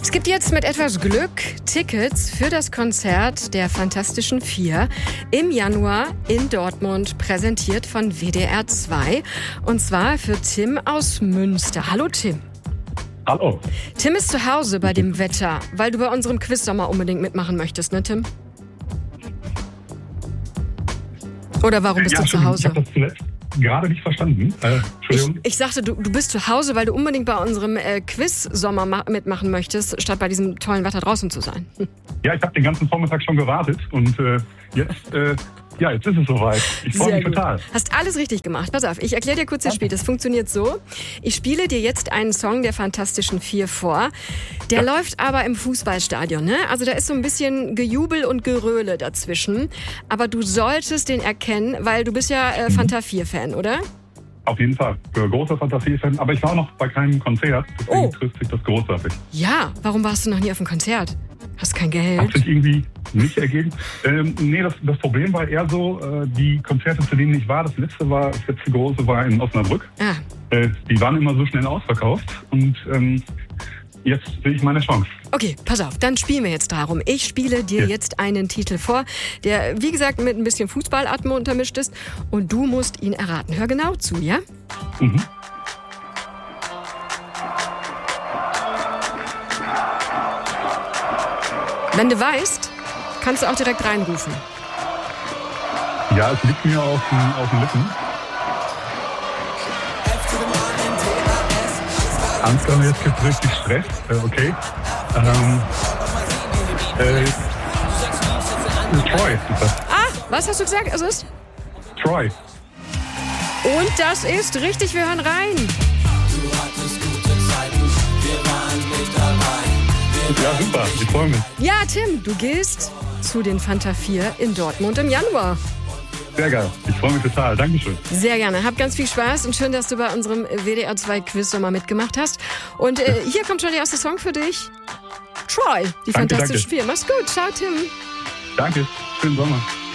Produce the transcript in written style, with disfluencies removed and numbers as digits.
Es gibt jetzt mit etwas Glück Tickets für das Konzert der Fantastischen Vier im Januar in Dortmund, präsentiert von WDR 2. Und zwar für Tim aus Münster. Hallo Tim. Hallo. Tim ist zu Hause bei dem Wetter, weil du bei unserem Quiz-Sommer unbedingt mitmachen möchtest, ne Tim? Oder warum bist du zu Hause? Ich habe das zuletzt gerade nicht verstanden. Entschuldigung. Ich sagte, du bist zu Hause, weil du unbedingt bei unserem Quiz-Sommer mitmachen möchtest, statt bei diesem tollen Wetter draußen zu sein. Ja, ich habe den ganzen Vormittag schon gewartet und jetzt ist es soweit. Ich freue mich total. Hast alles richtig gemacht. Pass auf, ich erkläre dir kurz das Spiel. Das funktioniert so. Ich spiele dir jetzt einen Song der Fantastischen Vier vor. Der läuft aber im Fußballstadion, ne? Also da ist so ein bisschen Gejubel und Geröle dazwischen. Aber du solltest den erkennen, weil du bist ja Fanta 4-Fan, oder? Auf jeden Fall. Großer Fantasie-Fan. Aber ich war noch bei keinem Konzert. Deswegen trifft sich das großartig. Ja, warum warst du noch nie auf einem Konzert? Hast kein Geld? Hat sich irgendwie nicht ergeben. Nee, das Problem war eher so, die Konzerte, zu denen ich war, das letzte große war in Osnabrück. Die waren immer so schnell ausverkauft und jetzt sehe ich meine Chance. Okay, pass auf, dann spielen wir jetzt darum. Ich spiele dir jetzt einen Titel vor, der, wie gesagt, mit ein bisschen Fußballatmo untermischt ist und du musst ihn erraten. Hör genau zu, ja? Mhm. Wenn du weißt, kannst du auch direkt reinrufen. Ja, es liegt mir auf den Lippen. Angst, jetzt gibt es richtig Stress. Okay. Troy. Was hast du gesagt? Es ist? Troy. Und das ist richtig, wir hören rein. Du hattest gute Zeiten, wir waren nicht dabei. Ja, super, ich freue mich. Ja, Tim, du gehst zu den Fanta 4 in Dortmund im Januar. Sehr geil, ich freue mich total. Dankeschön. Sehr gerne, hab ganz viel Spaß und schön, dass du bei unserem WDR 2 Quiz-Sommer mitgemacht hast. Und hier kommt schon der erste Song für dich. Troy, die Fantastischen Vier. Mach's gut, ciao Tim. Danke, schönen Sommer.